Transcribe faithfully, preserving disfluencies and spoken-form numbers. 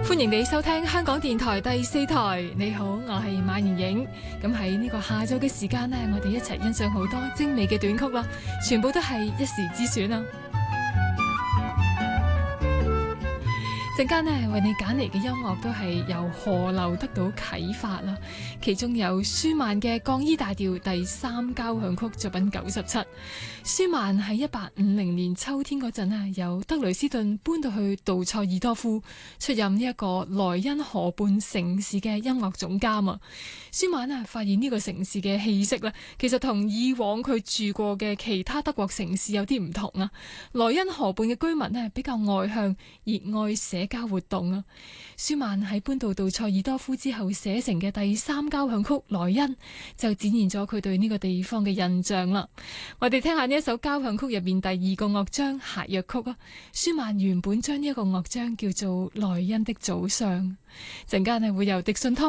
歡迎你收聽香港電台第四台。你好，我係馬妍影。咁喺呢個下晝嘅時間呢，我哋一齊欣賞好多精美嘅短曲啦，全部都係一時之選啊！陣間呢，為你揀嚟嘅音樂都係由河流得到啟發啦。其中有舒曼嘅降 E 大調第三交響曲作品九十七。舒曼喺一八五零年秋天嗰陣啊，由德累斯頓搬到去杜塞爾多夫，出任呢一個萊茵河畔城市嘅音樂總監啊。舒曼啊，發現呢個城市嘅氣息呢，其實同以往佢住過嘅其他德國城市有啲唔同啊。萊茵河畔嘅居民呢，比較外向，熱愛社交活動啊。舒曼喺搬到杜塞爾多夫之後寫成嘅第三交響曲《萊茵》，就展現咗佢對呢個地方嘅印象啦。我哋聽下呢一首交響曲入面第二個樂章諧謔曲啊。舒曼原本將呢一個樂章叫做《萊茵的早上》，陣間係會由迪信湯